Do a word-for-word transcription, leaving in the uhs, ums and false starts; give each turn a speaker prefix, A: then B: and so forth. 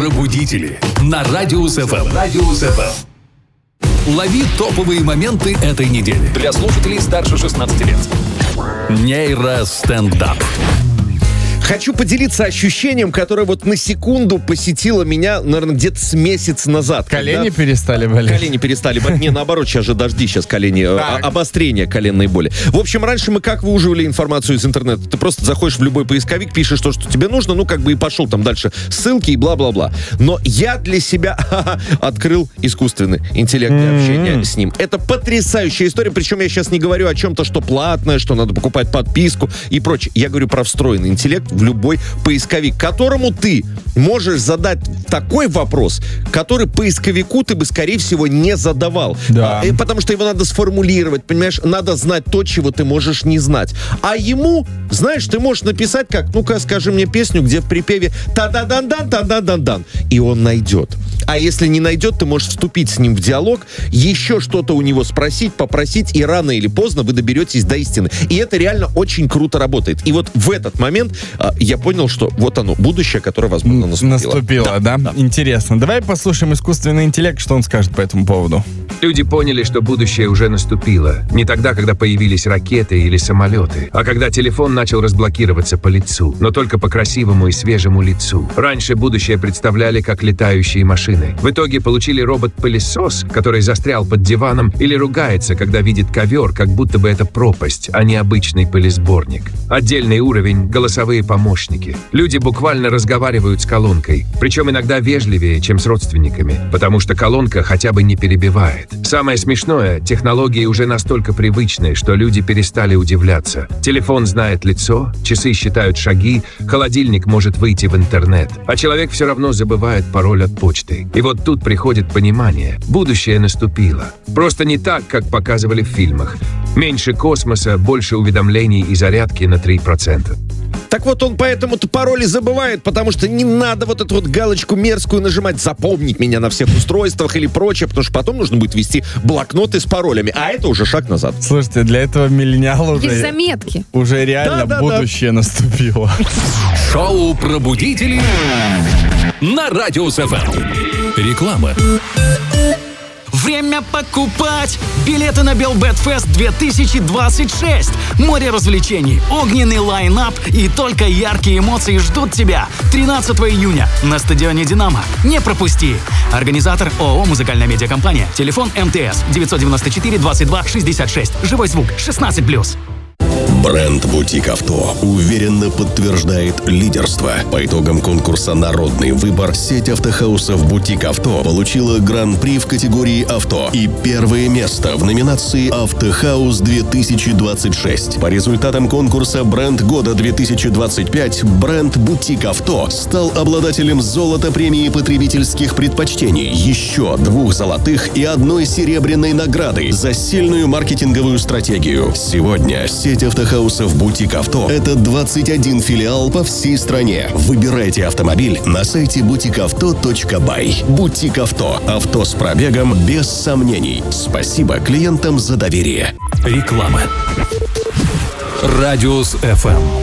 A: Пробудители на Радиус эф эм. Радиус эф эм. Лови топовые моменты этой недели. Для слушателей старше шестнадцати лет. Нейростендап.
B: Хочу поделиться ощущением, которое вот на секунду посетило меня, наверное, где-то с месяц назад.
C: Колени
B: когда...
C: перестали болеть?
B: Колени перестали болеть. Не, наоборот, сейчас же дожди, сейчас колени, а, обострение коленной боли. В общем, раньше мы как выуживали информацию из интернета? Ты просто заходишь в любой поисковик, пишешь то, что тебе нужно, ну, как бы и пошел там дальше ссылки и бла-бла-бла. Но я для себя открыл искусственный интеллект для общения с ним. Это потрясающая история, причем я сейчас не говорю о чем-то, что платное, что надо покупать подписку и прочее. Я говорю про встроенный интеллект в любой поисковик, которому ты можешь задать такой вопрос, который поисковику ты бы, скорее всего, не задавал.
C: Да.
B: А, потому что его надо сформулировать, понимаешь? Надо знать то, чего ты можешь не знать. А ему, знаешь, ты можешь написать как, ну-ка, скажи мне песню, где в припеве та-да-дан-дан, та-да-дан-дан, и он найдет. А если не найдет, ты можешь вступить с ним в диалог, еще что-то у него спросить, попросить, и рано или поздно вы доберетесь до истины. И это реально очень круто работает. И вот в этот момент а, я понял, что вот оно, будущее, которое, возможно, наступило.
C: Наступило, да? да? Интересно. Давай послушаем искусственный интеллект, что он скажет по этому поводу.
D: Люди поняли, что будущее уже наступило. Не тогда, когда появились ракеты или самолеты, а когда телефон начал разблокироваться по лицу, но только по красивому и свежему лицу. Раньше будущее представляли как летающие машины. В итоге получили робот-пылесос, который застрял под диваном или ругается, когда видит ковер, как будто бы это пропасть, а не обычный пылесборник. Отдельный уровень — голосовые помощники. Люди буквально разговаривают с колонкой, причем иногда вежливее, чем с родственниками, потому что колонка хотя бы не перебивает. Самое смешное, технологии уже настолько привычные, что люди перестали удивляться. Телефон знает лицо, часы считают шаги, холодильник может выйти в интернет, а человек все равно забывает пароль от почты. И вот тут приходит понимание. Будущее наступило. Просто не так, как показывали в фильмах. Меньше космоса, больше уведомлений и зарядки на три процента.
B: Так вот, он поэтому-то пароли забывает, потому что не надо вот эту вот галочку мерзкую нажимать, запомнить меня на всех устройствах или прочее, потому что потом нужно будет вести блокноты с паролями, а это уже шаг назад.
C: Слушайте, для этого миллениала уже...
E: Есть заметки.
C: Уже реально
B: да, да,
C: будущее
B: да.
C: наступило.
A: Шоу «Пробудители» на Радиус эф эм. Реклама.
F: Время покупать билеты на Белбетфест две тысячи двадцать шесть. Море развлечений, огненный лайн-ап и только яркие эмоции ждут тебя. тринадцатого июня на стадионе «Динамо». Не пропусти. Организатор ООО «Музыкальная медиакомпания». Телефон эм тэ эс девятьсот девяносто четыре двадцать два шестьдесят шесть. Живой звук шестнадцать плюс.
G: Бренд «Бутик Авто» уверенно подтверждает лидерство. По итогам конкурса «Народный выбор» сеть автохаусов «Бутик Авто» получила гран-при в категории «Авто» и первое место в номинации «Автохаус две тысячи двадцать шесть». По результатам конкурса «Бренд года две тысячи двадцать пять» бренд «Бутик Авто» стал обладателем золота премии потребительских предпочтений, еще двух золотых и одной серебряной награды за сильную маркетинговую стратегию. Сегодня сеть автохаусов «Бутик Авто» — это двадцать один филиал по всей стране. Выбирайте автомобиль на сайте бутик авто точка бай. «Бутик Авто» — авто с пробегом без сомнений. Спасибо клиентам за доверие.
A: Реклама. Радиус эф эм.